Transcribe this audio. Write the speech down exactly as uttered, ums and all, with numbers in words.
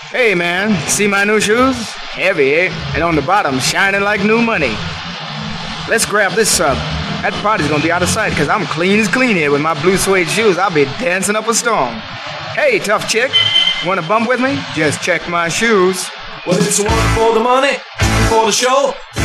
Hey, man, see my new shoes? Heavy, eh? And on the bottom, shining like new money. Let's grab this sub. That party's gonna be out of sight, cause I'm clean as clean here with my blue suede shoes. I'll be dancing up a storm. Hey, tough chick, wanna bump with me? Just check my shoes. Well, it's one for the money, two for the show.